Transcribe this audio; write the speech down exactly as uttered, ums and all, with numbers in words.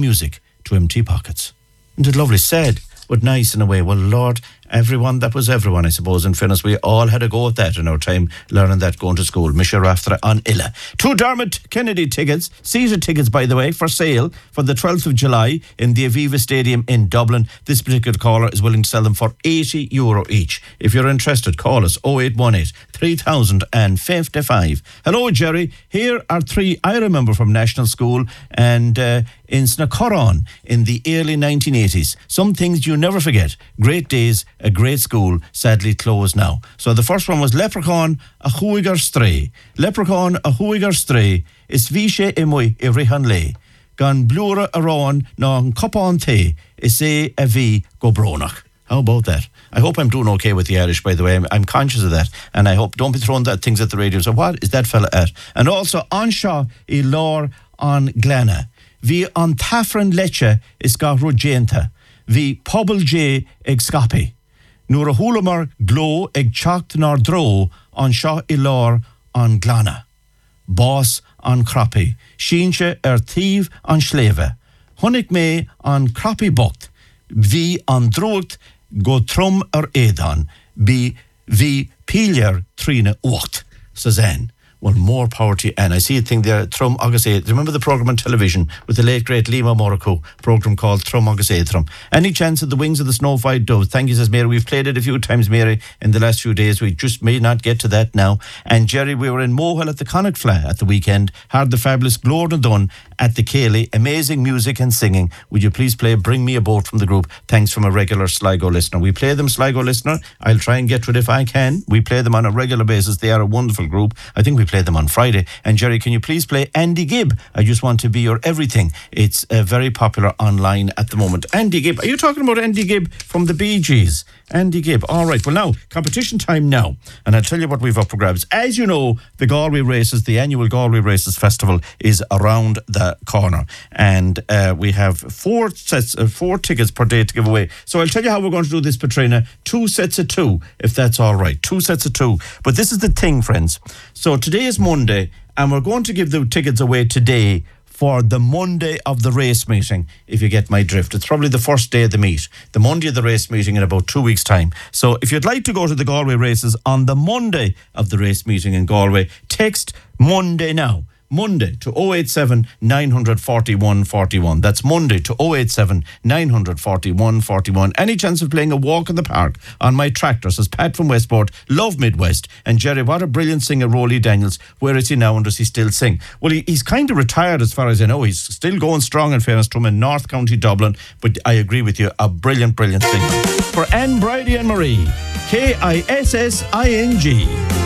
music to empty pockets. Isn't it lovely? Sad, but nice in a way. Well, Lord, everyone, that was everyone, I suppose. In fairness, we all had a go at that in our time, learning that going to school. Misha Raftra on Illa. Two Dermot Kennedy tickets, season tickets, by the way, for sale for the twelfth of July in the Aviva Stadium in Dublin. This particular caller is willing to sell them for eighty euro each. If you're interested, call us oh eight one eight, three thousand fifty-five. Hello, Jerry. Here are three I remember from National School and uh, in Snacoran in the early nineteen eighties. Some things you never forget. Great days, a great school, sadly closed now. So the first one was Leprechaun a Huiger Stray. Leprechaun a Huiger Stray is Vishe Imui I Rihan Le. Gan Blura Aron non Copon Te is a V Gobronach. How about that? I hope I'm doing okay with the Irish, by the way. I'm, I'm conscious of that. And I hope, don't be throwing that things at the radio. So what is that fella at? And also, Anshaw I Lor on Glana. Vi on Tafran Leche is Gahru Jenta. Vi Pobble J eg Scapi. Nura Hulamar Glow eg Chacht nor Dro on Shaw Ilor on Glana. Boss on Crappy. Shinche er Thief on Schleve. Honig me on Crappy Bocht. Vi on Drogt go Trum er Edan. Bi vi Piler Trina Ocht. Suzanne. Well, more power to you. And I see a thing there, Trum Agus Eid. Remember the programme on television with the late, great Lima Morocco, programme called Trum Agus Eidrum. Any chance of the Wings of the Snow-White Dove? Thank you, says Mary. We've played it a few times, Mary, in the last few days. We just may not get to that now. And Jerry, we were in Mohill at the Connacht Fla at the weekend. Heard the fabulous Glór Dunn at the Cayley. Amazing music and singing. Would you please play Bring Me a Boat from the group? Thanks from a regular Sligo listener. We play them, Sligo listener. I'll try and get to it if I can. We play them on a regular basis. They are a wonderful group. I think we played them on Friday. And Jerry, can you please play Andy Gibb? I Just Want to Be Your Everything. It's uh, very popular online at the moment. Andy Gibb. Are you talking about Andy Gibb from the Bee Gees? Andy Gibb. All right. Well, now, competition time now. And I'll tell you what we've up for grabs. As you know, the Galway Races, the annual Galway Races Festival is around the corner. And uh, we have four sets, uh, four tickets per day to give away. So I'll tell you how we're going to do this, Patrina. Two sets of two, if that's all right. Two sets of two. But this is the thing, friends. So today is Monday, and we're going to give the tickets away today for the Monday of the race meeting, if you get my drift. It's probably the first day of the meet, the Monday of the race meeting in about two weeks' time. So if you'd like to go to the Galway races on the Monday of the race meeting in Galway, text Monday now. Monday to oh eight seven, nine four one, four one. That's Monday to oh eight seven, nine four one, four one. Any chance of playing a walk in the park on my tractor, says Pat from Westport. Love Midwest. And Jerry, what a brilliant singer, Rolly Daniels. Where is he now and does he still sing? Well, he, he's kind of retired as far as I know. He's still going strong, in fairness to him, in North County Dublin. But I agree with you, a brilliant, brilliant singer. For Anne, Bridie and Marie, K I S S I N G.